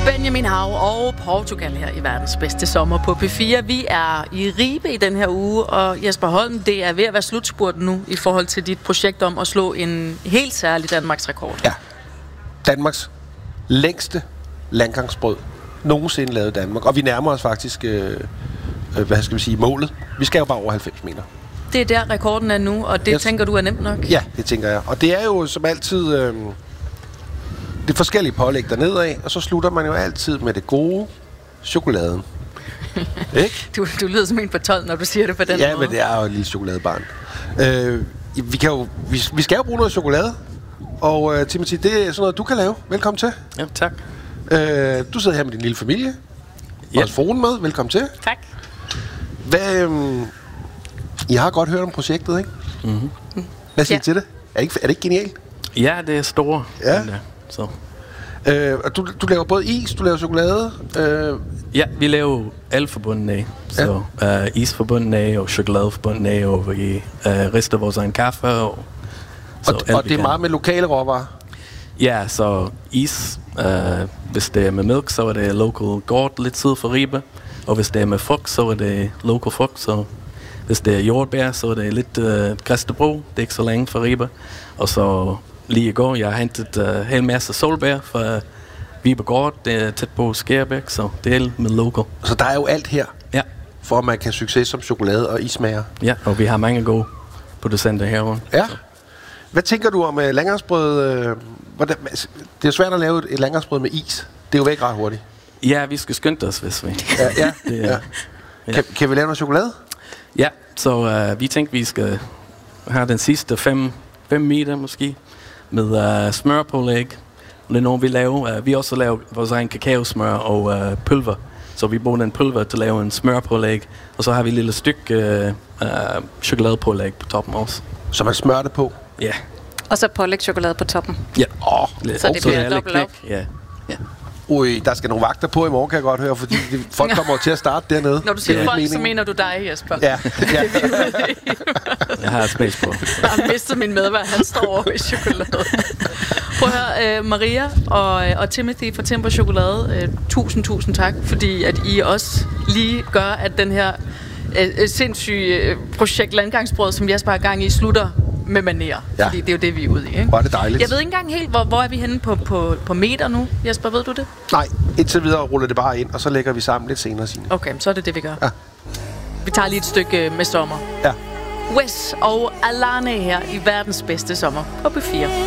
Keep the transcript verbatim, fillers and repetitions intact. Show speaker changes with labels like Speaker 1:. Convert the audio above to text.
Speaker 1: Benjamin Hav og Portugal her i verdens bedste sommer på P fire. Vi er i Ribe i den her uge, og Jesper Holm, det er ved at være slutspurt nu i forhold til dit projekt om at slå en helt særlig Danmarks rekord.
Speaker 2: Ja. Danmarks længste landgangsbrød nogensinde lavet i Danmark. Og vi nærmer os faktisk, øh, øh, hvad skal vi sige, målet. Vi skal jo bare over halvfems meter.
Speaker 1: Det er der rekorden er nu, og det yes. tænker du er nemt nok?
Speaker 2: Ja, det tænker jeg. Og det er jo som altid øh, det forskellige pålæg dernede af, og så slutter man jo altid med det gode, chokoladen. Ikke?
Speaker 1: Du, du lyder som en på tolv, når du siger det på den
Speaker 2: ja,
Speaker 1: måde.
Speaker 2: Ja, men det er jo et lille chokoladebarn. Øh, vi, kan jo, vi, vi skal jo bruge noget chokolade, og øh, Timothy, det er sådan noget, du kan lave. Velkommen til.
Speaker 3: Ja, tak.
Speaker 2: Øh, du sidder her med din lille familie. Ja. Og fruen med. Velkommen til.
Speaker 1: Tak.
Speaker 2: Hvad, øh, I har godt hørt om projektet, ikke?
Speaker 3: Mm-hmm.
Speaker 2: Hvad siger
Speaker 1: ja.
Speaker 2: I til det? Er det, ikke, er det ikke genialt?
Speaker 3: Ja, det er store.
Speaker 2: Ja.
Speaker 3: Men, så.
Speaker 2: Øh, du, du laver både is, du laver chokolade. Øh.
Speaker 3: Ja, vi laver alle forbundne af. Så ja. uh, is forbundne af og chokolade forbundne af, og vi uh, rister vores egen kaffe. Og,
Speaker 2: så og, og det er meget med lokale råvarer?
Speaker 3: Ja, så is, uh, hvis det er med mælk, så er det local gård lidt syd for Ribe. Og hvis det er med frugt, så er det local frugt. Så hvis det er jordbær, så er det lidt uh, Græstebro. Det er ikke så længe fra Ribe. Og så lige i går, jeg har hentet en uh, hel masse solbær fra Vibe Gård. Det er tæt på Skærbæk, så det er med local.
Speaker 2: Så der er jo alt her,
Speaker 3: ja.
Speaker 2: for at man kan have succes som chokolade og ismager.
Speaker 3: Ja, og vi har mange gode producenter herovre.
Speaker 2: Ja. Hvad tænker du om uh, landgangsbrød? Uh, hvordan, det er jo svært at lave et, et landgangsbrød med is. Det er jo væk ret hurtigt.
Speaker 3: Ja, vi skal skynde os, hvis vi...
Speaker 2: Ja, ja.
Speaker 3: det,
Speaker 2: ja. ja. Kan, kan vi lave noget chokolade?
Speaker 3: Ja, så uh, vi tænkte, vi skal have den sidste fem, fem meter måske, med uh, smørpålæg. Det er noget, vi laver. Uh, vi også laver vores egen kakaosmør og uh, pulver. Så vi bruger den pulver til at lave en smørpålæg. Og så har vi et lille stykke uh, uh, chokoladepålæg på toppen også.
Speaker 2: Så man smører det på?
Speaker 3: Ja.
Speaker 4: Og så pålægtschokolade på toppen?
Speaker 3: Ja.
Speaker 2: Oh,
Speaker 4: så det bliver dobbelt op?
Speaker 3: Ja. Ja.
Speaker 2: Ui, der skal nogle vagter på i morgen, kan jeg godt høre, fordi de, folk kommer til at starte dernede.
Speaker 1: Når du siger folk,
Speaker 2: meningen.
Speaker 1: Så mener du dig, Jesper.
Speaker 2: Ja. ja.
Speaker 3: Jeg har et space på.
Speaker 1: Jeg har mistet min medvært, han står over i chokolade. Prøv at høre, uh, Maria og, og Timothy fra Timber Chokolade, uh, tusind, tusind tak, fordi at I også lige gør, at den her uh, sindssyge uh, projekt Landgangsbrød, som Jesper har gang i, slutter med manér.
Speaker 2: Ja.
Speaker 1: Fordi det er jo det, vi er ude i. Ikke?
Speaker 2: Hvor er det dejligt.
Speaker 1: Jeg ved ikke engang helt, hvor, hvor er vi henne på, på, på meter nu, Jesper, ved du det?
Speaker 2: Nej, indtil videre ruller det bare ind, og så lægger vi sammen lidt senere, Signe.
Speaker 1: Okay, så er det det, vi gør.
Speaker 2: Ja.
Speaker 1: Vi tager lige et stykke med sommer.
Speaker 2: Ja.
Speaker 1: Wes og Alane her i verdens bedste sommer på P fire.